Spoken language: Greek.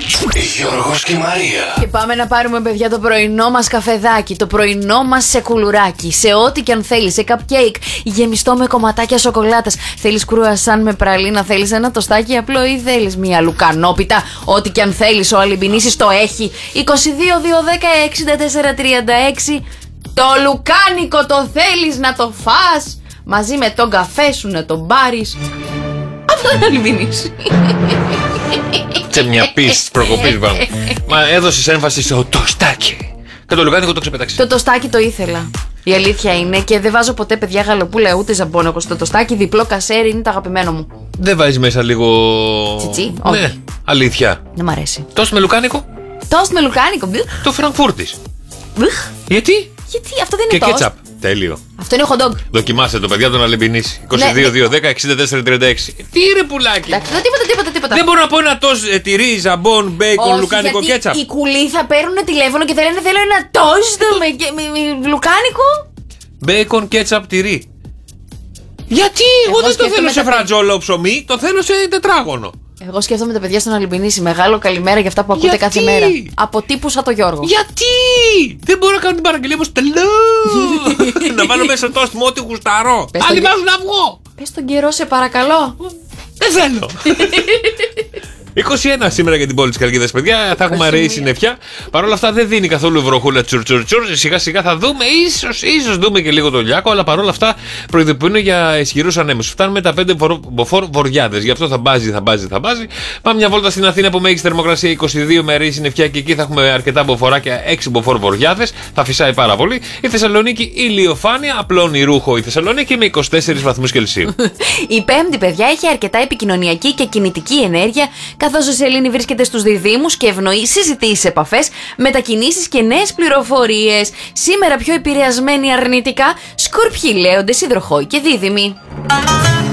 Γιώργος και Μαρία. Και πάμε να πάρουμε, παιδιά, το πρωινό μας καφεδάκι, το πρωινό μας σε κουλουράκι, σε ό,τι και αν θέλεις, σε cupcake γεμιστό με κομματάκια σοκολάτας. Θέλεις κρουασάν με πραλίνα, θέλεις ένα τοστάκι απλό ή θέλεις μια λουκανόπιτα? Ό,τι και αν θέλεις, ο Αλυμπινήσης το έχει. 22-210-64-36. Το λουκάνικο το θέλεις να το φας μαζί με τον καφέ σου, να τον πάρεις. Αυτό είναι Αλυμπινήση. Σε μια πίστη προκοπής πάνω. Μα έδωσες έμφαση στο τοστάκι. Και το λουκάνικο το ξεπετάξεις. Το τοστάκι το ήθελα. Η αλήθεια είναι, και δεν βάζω ποτέ, παιδιά, γαλοπούλα ούτε ζαμπόνοκο στο τοστάκι. Διπλό κασέρι είναι το αγαπημένο μου. Δεν βάζεις μέσα λίγο. Τσιτσί, όχι. Ναι, αλήθεια. Δεν μ' αρέσει. Τόστ με λουκάνικο. Τόστ με λουκάνικο. Το Φραγκφούρτης. Γιατί Γιατί? αυτό δεν Και είναι τόστ. κέτσαπ. Τέλειο. Αυτό είναι hot dog. Δοκιμάστε το, παιδιά, τον Αλυμπινήση. 22-210-64-36. Τι ρε πουλάκι. Εντάξει, τίποτα. Δεν μπορώ να πω ένα τόστ τυρί, ζαμπόν, μπέικον, Όχι, λουκάνικο, γιατί κέτσαπ. οι κουλοί θα παίρνουν τηλέφωνο και θα λένε θέλω ένα τόστ με λουκάνικο. Μπέικον, κέτσαπ, τυρί. Γιατί? Εγώ δεν το θέλω σε φρατζόλο ψωμί, το θέλω σε τετράγωνο. Εγώ σκέφτομαι τα παιδιά στον Αλυμπινήση. Μεγάλο καλημέρα για αυτά που ακούτε κάθε μέρα. Από τύπου σαν το Γιώργο. Γιατί? Δεν μπορώ να κάνω την παραγγελία μου στελό. Να βάλω μέσα τόστ με ό,τι γουσταρώ. Άλλοι βάζουν αυγό. Πες τον καιρό, σε παρακαλώ. Δεν θέλω. 21 σήμερα για την πόλη της Καλκίδας, παιδιά. Θα έχουμε αραιή συννεφιά. Παρ' όλα αυτά δεν δίνει καθόλου βροχούλα τσουρτσουρτσουρ. Σιγά σιγά θα δούμε, ίσως δούμε και λίγο το Λιάκο. Αλλά παρόλα αυτά προειδοποιούν για ισχυρούς ανέμους. Φτάνουμε τα 5 μποφόρ βοριάδες. Γι' αυτό θα μπάζει. Πάμε μια βόλτα στην Αθήνα που μέγιστη θερμοκρασία 22 με αραιή συννεφιά και εκεί θα έχουμε αρκετά μποφοράκια, 6 μποφόρ βοριάδες. Θα φυσάει πάρα πολύ. Η Θεσσαλονίκη ηλιοφάνεια, απλώνει ρούχο η Θεσσαλονίκη με 24 βαθμούς Κελσίου. Η Πέμπτη, παιδιά, έχει αρκετά επικοινωνιακή και κινητική ενέργεια, καθώς η σελήνη βρίσκεται στους διδύμους και ευνοεί συζητήσεις, επαφές, μετακινήσεις και νέες πληροφορίες. Σήμερα πιο επηρεασμένοι αρνητικά Σκορπιοί, Λέοντες, Υδροχόοι και Δίδυμοι.